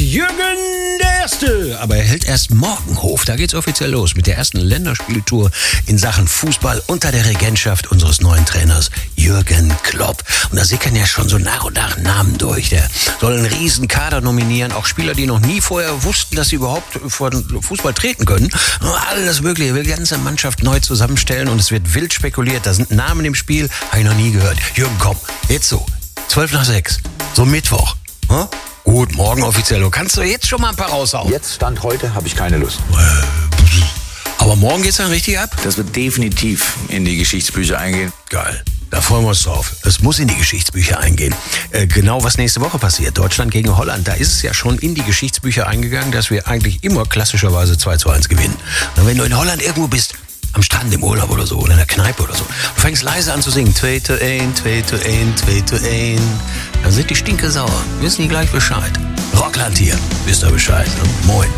Jürgen der Erste. Aber er hält erst morgen Hof. Da geht's offiziell los mit der ersten Länderspieltour in Sachen Fußball unter der Regentschaft unseres neuen Trainers Jürgen Klopp. Und da sickern ja schon so nach und nach Namen durch. Der soll einen riesen Kader nominieren. Auch Spieler, die noch nie vorher wussten, dass sie überhaupt vor den Fußball treten können. Alles Mögliche. Er will die ganze Mannschaft neu zusammenstellen und es wird wild spekuliert. Da sind Namen im Spiel, habe ich noch nie gehört. Jürgen, komm, jetzt so. 5:12, so Mittwoch. Hm? Gut, morgen offiziell. Du kannst doch jetzt schon mal ein paar raushauen. Jetzt, Stand heute, habe ich keine Lust. Aber morgen geht's dann richtig ab? Das wird definitiv in die Geschichtsbücher eingehen. Geil. Da freuen wir uns drauf. Es muss in die Geschichtsbücher eingehen. Genau, was nächste Woche passiert. Deutschland gegen Holland. Da ist es ja schon in die Geschichtsbücher eingegangen, dass wir eigentlich immer klassischerweise 2:1 gewinnen. Und wenn du in Holland irgendwo bist, am Strand im Urlaub oder so, oder in der Kneipe oder so, du fängst leise an zu singen, 2:1, 2:1, 2:1, dann sind die Stinke sauer. Wissen die gleich Bescheid. Rockland hier, wisst ihr Bescheid, ne? Moin.